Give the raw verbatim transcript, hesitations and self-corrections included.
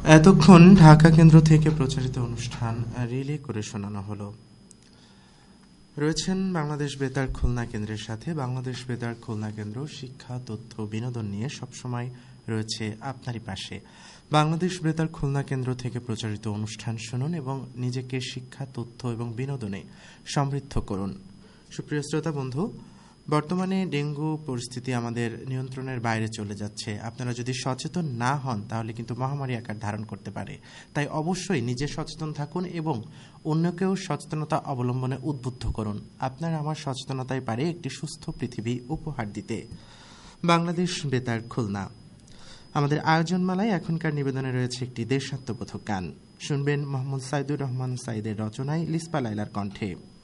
এতক্ষণ ঢাকা কেন্দ্র থেকে প্রচারিত অনুষ্ঠান রিলে করে শোনানো হলো। রয়েছেন বাংলাদেশ বেতার খুলনা কেন্দ্রের সাথে। বাংলাদেশ বেতার খুলনা কেন্দ্র শিক্ষা, তথ্য, বিনোদন নিয়ে সবসময় রয়েছে আপনারই পাশে। বাংলাদেশ বেতার খুলনা কেন্দ্র থেকে প্রচারিত অনুষ্ঠান শুনুন এবং নিজেকে শিক্ষা, তথ্য এবং বিনোদনে সমৃদ্ধ করুন। সুপ্রিয় শ্রোতা বন্ধু, বর্তমানে ডেঙ্গু পরিস্থিতি আমাদের নিয়ন্ত্রণের বাইরে চলে যাচ্ছে। আপনারা যদি সচেতন না হন তাহলে কিন্তু মহামারী আকার ধারণ করতে পারে। তাই অবশ্যই নিজে সচেতন থাকুন এবং অন্যকেও সচেতনতা অবলম্বনে উদ্বুদ্ধ করুন। আপনার আমার সচেতনতাই পারে একটি সুস্থ পৃথিবী উপহার দিতে। বাংলাদেশ বেতার খুলনা। আমাদের আয়োজনমালায় এখনকার নিবেদনে রয়েছে একটি দেশাত্মবোধক গান। শুনবেন মোহাম্মদ সাইদুর রহমান সাইদের রচনায় লিসপা লাইলার কণ্ঠে।